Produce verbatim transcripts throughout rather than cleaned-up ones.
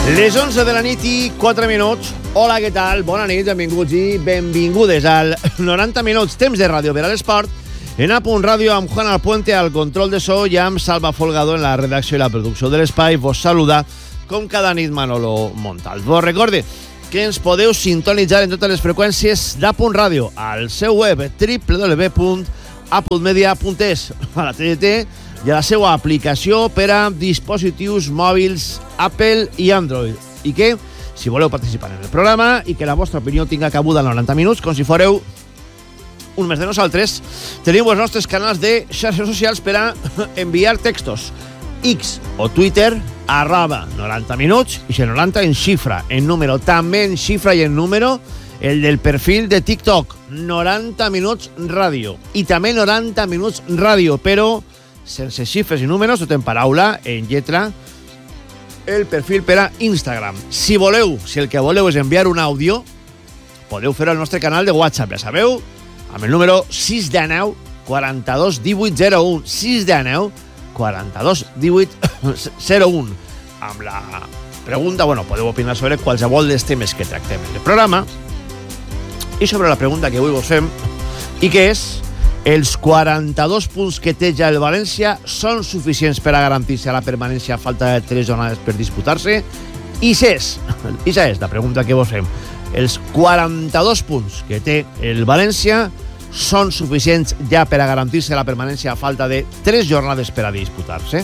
Les onze de la nit i quatre minuts. Hola, què tal? Bona nit, benvinguts i benvingudes al noranta minuts, temps de ràdio per a l'esport. En A Punt Ràdio, amb Juan Alpuente al control de so i amb Salva Folgado en la redacció i la producció de l'espai. Vos saluda, com cada nit, Manolo Montal. Vos recorde que ens podeu sintonitzar en totes les freqüències d'A Punt Ràdio al seu web w w w punt a punt media punt es, a la T D T i a la seva aplicació per a dispositius mòbils Apple i Android. I que, si voleu participar en el programa i que la vostra opinió tinga cabuda en noranta minuts, com si foreu un més de nosaltres, teniu els nostres canals de xarxes socials per a enviar textos. X o Twitter, arroba noranta minuts, i si noranta en xifra, en número, també en xifra i en número, el del perfil de TikTok, noranta minuts ràdio. I també noranta minuts ràdio, però sense xifres i números, tot en paraula, en lletra, el perfil per a Instagram. Si voleu, si el que voleu és enviar un àudio, podeu fer-ho al nostre canal de WhatsApp, ja sabeu, amb el número sis de nou quaranta-dos divuit zero un, sis de nou quaranta-dos divuit zero un. Amb la pregunta, bueno, podeu opinar sobre qualsevol dels temes que tractem en el programa i sobre la pregunta que avui vos fem, i que és: els quaranta-dos punts que té ja el València són suficients per a garantir-se la permanència a falta de tres jornades per disputar-se? I si és, i si és la pregunta que vos fem, els quaranta-dos punts que té el València són suficients ja per a garantir-se la permanència a falta de tres jornades per a disputar-se?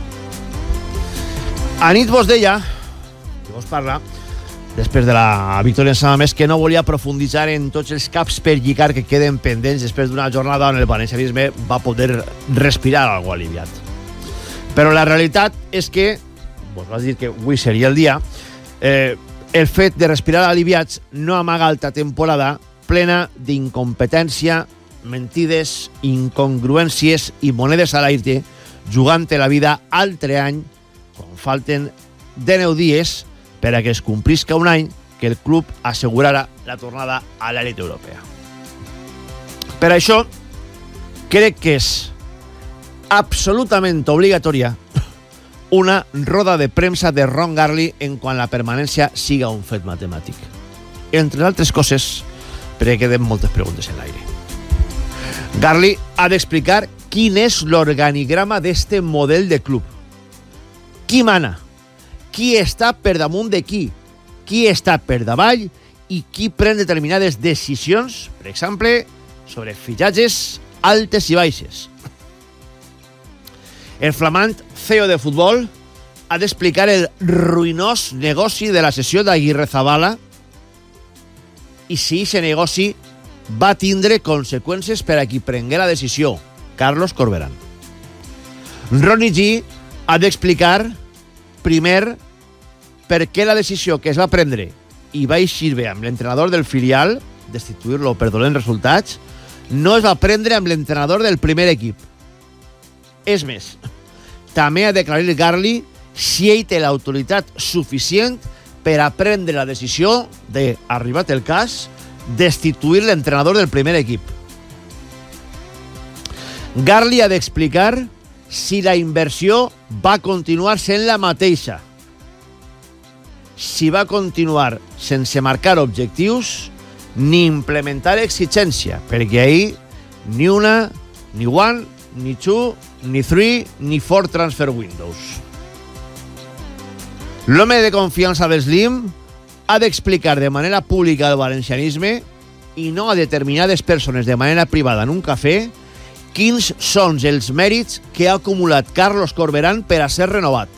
A nit vos deia, que vos parla, després de la victòria en Samamés, que no volia profunditzar en tots els caps per lligar que queden pendents després d'una jornada on el valencianisme va poder respirar algo aliviat. Però la realitat és que, vos vas dir que avui seria el dia, eh, el fet de respirar aliviats no amaga alta temporada plena d'incompetència, mentides, incongruències i monedes a l'aire, jugant la vida altre any, quan falten dinou dies per a que es complisca un any que el club assegurarà la tornada a l'elit europea. Per això, crec que és absolutament obligatòria una roda de premsa de Ron Garley en quan la permanència siga un fet matemàtic. Entre altres coses, perquè queden moltes preguntes en l'aire. Garley ha d'explicar quin és l'organigrama d'este model de club. Qui mana? Qui està per damunt de qui? Qui està per davall i qui pren determinades decisions, per exemple, sobre fitxatges altes i baixes. El flamant C E O de futbol ha d'explicar el ruïnós negoci de la cessió d'Aguirre Zabala i si aquest negoci va tindre conseqüències per a qui prengué la decisió, Carlos Corberán. Ronnie G ha d'explicar primer per què la decisió que es va prendre i va eixir bé amb l'entrenador del filial, destituir-lo per dolents resultats, no es va prendre amb l'entrenador del primer equip. És més, també ha declarat Garley si ell té l'autoritat suficient per a prendre la decisió de, arribat el cas, destituir l'entrenador del primer equip. Garley ha d'explicar si la inversió va continuar sent la mateixa, si va continuar sense marcar objectius ni implementar exigència, perquè ahir ni una, ni one, ni two, ni three, ni four transfer windows. L'home de confiança de Slim ha d'explicar de manera pública el valencianisme i no a determinades persones de manera privada en un cafè quins són els mèrits que ha acumulat Carlos Corberán per a ser renovat.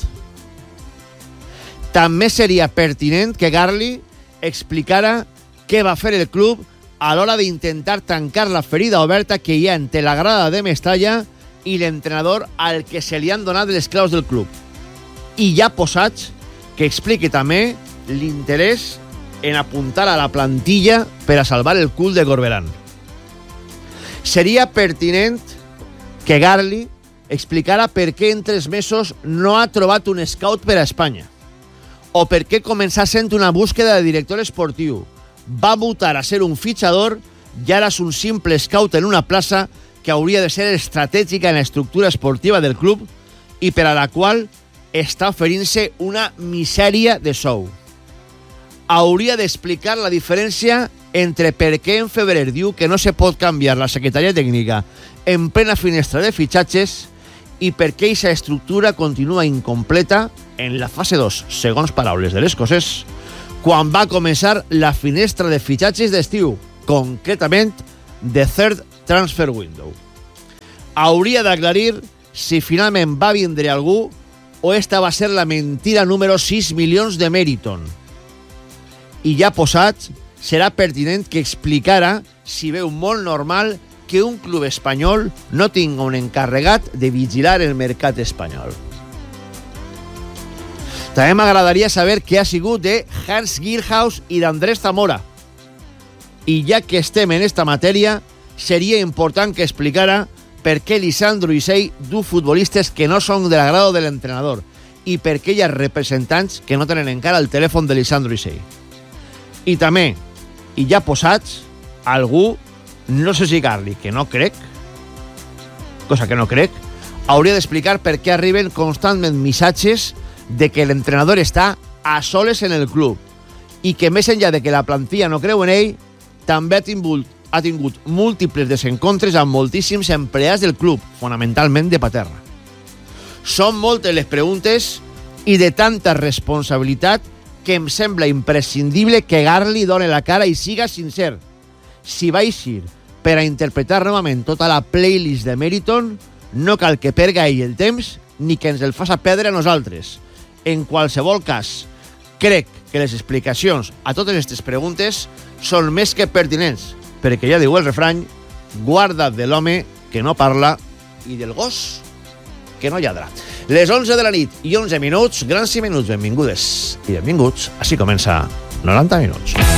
També seria pertinent que Garley explicara què va fer el club a l'hora d'intentar tancar la ferida oberta que hi ha entre la grada de Mestalla i l'entrenador al que se li han donat les claus del club. I ja posats, que expliqui també l'interès en apuntar a la plantilla per a salvar el cul de Corberán. Seria pertinent que Garley explicara per què en tres mesos no ha trobat un scout per a Espanya, o per què començar sent una búsqueda de director esportiu, va mutar a ser un fitxador i ara és un simple scout en una plaça que hauria de ser estratègica en l'estructura esportiva del club i per a la qual està oferint-se una misèria de sou. Hauria d'explicar la diferència entre per què en febrer diu que no se pot canviar la secretaria tècnica en plena finestra de fitxatges i per què aquesta estructura continua incompleta en la fase dos, segons paraules de l'escocès, quan va començar la finestra de fitxatges d'estiu, concretament The Third Transfer Window. Hauria d'aclarir si finalment va vindre algú o esta va ser la mentira número sis milions de Meriton. I ja posat, serà pertinent que explicara si veu molt normal que un club espanyol no tinga un encarregat de vigilar el mercat espanyol. També m'agradaria saber què ha sigut de Hans Gilhaus i d'Andrés Zamora. I ja que estem en esta matèria, seria important que explicara per què Lisandro Isei du futbolistes que no són de l'agrado de l'entrenador i per què hi ha representants que no tenen encara el telèfon de Lisandro Isei. I també, i ja posats, algú, no sé si Carli, que no crec, cosa que no crec, hauria d'explicar per què arriben constantment missatges de que l'entrenador està a soles en el club i que més enllà de que la plantilla no creu en ell, també ha tingut, ha tingut múltiples desencontres amb moltíssims empleats del club, fonamentalment de Paterna. Són moltes les preguntes i de tanta responsabilitat que em sembla imprescindible que Garli doni la cara i siga sincer. Si va eixir per a interpretar novament tota la playlist de Meriton, no cal que perga ell el temps ni que ens el faça perdre a nosaltres. En qualsevol cas, crec que les explicacions a totes aquestes preguntes són més que pertinents, perquè ja diu el refrany, guarda't de l'home que no parla i del gos que no lladra. Les onze de la nit i onze minuts, grans i minuts, benvingudes i benvinguts. Així comença noranta minuts.